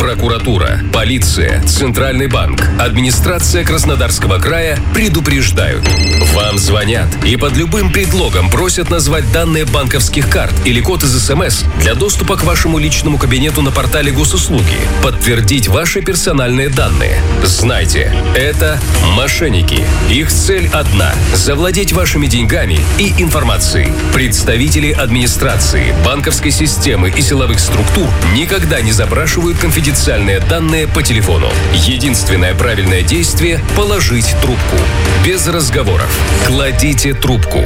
Прокуратура, полиция, Центральный банк, администрация Краснодарского края предупреждают. Вам звонят и под любым предлогом просят назвать данные банковских карт или код из СМС для доступа к вашему личному кабинету на портале госуслуги, подтвердить ваши персональные данные. Знайте, это мошенники. Их цель одна – завладеть вашими деньгами и информацией. Представители администрации, банковской системы и силовых структур никогда не запрашивают конфиденциальные данные по телефону. Единственное правильное действие – положить трубку. Без разговоров. Кладите трубку.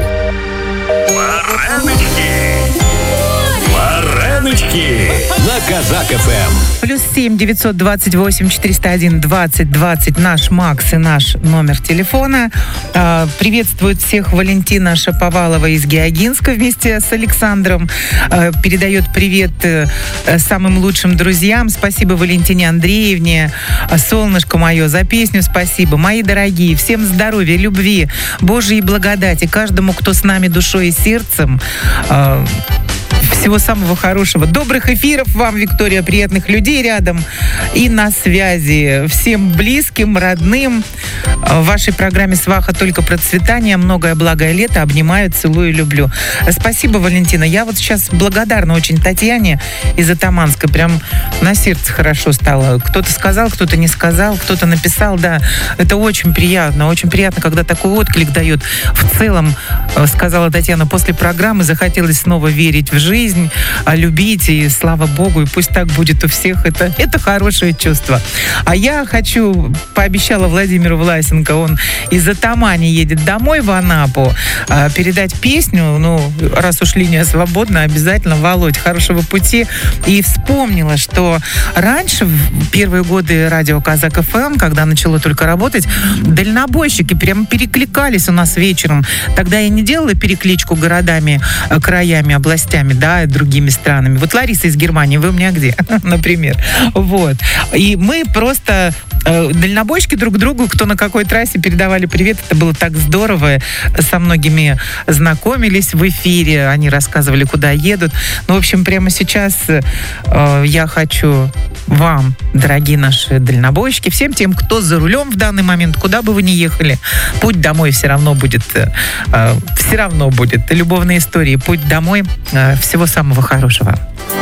Вареночки на Казак ФМ. +7 928 401 20 20 наш Макс и наш номер телефона. Приветствует всех Валентина Шаповалова из Геогинска вместе с Александром. Передает привет самым лучшим друзьям. Спасибо Валентине Андреевне, солнышко мое, за песню спасибо. Мои дорогие, всем здоровья, любви, Божьей благодати, каждому, кто с нами душой и сердцем. Всего самого хорошего. Добрых эфиров вам, Виктория, приятных людей рядом и на связи. Всем близким, родным. В вашей программе «Сваха» только процветание, многое благое лето. Обнимаю, целую, люблю. Спасибо, Валентина. Я вот сейчас благодарна очень Татьяне из Атаманска. Прям на сердце хорошо стало. Кто-то сказал, кто-то не сказал, кто-то написал. Да, это очень приятно. Очень приятно, когда такой отклик дает. В целом, сказала Татьяна, после программы захотелось снова верить в жизнь, любить, и слава Богу, и пусть так будет у всех. Это хорошее чувство. А я хочу, пообещала Владимиру Власенко, он из Атамани едет домой в Анапу, передать песню, раз уж линия свободна, обязательно, Володь, хорошего пути. И вспомнила, что раньше, в первые годы радио Казак ФМ, когда начало только работать, дальнобойщики прямо перекликались у нас вечером. Тогда я не делала перекличку городами, краями, областями, да, другими странами. Вот Лариса из Германии, вы у меня где? Например. Вот. И мы просто дальнобойщики друг другу, кто на какой трассе, передавали привет. Это было так здорово. Со многими знакомились в эфире. Они рассказывали, куда едут. В общем, прямо сейчас я хочу вам, дорогие наши дальнобойщики, всем тем, кто за рулем в данный момент, куда бы вы ни ехали, путь домой все равно будет. Любовные истории. Путь домой. Всего самого хорошего.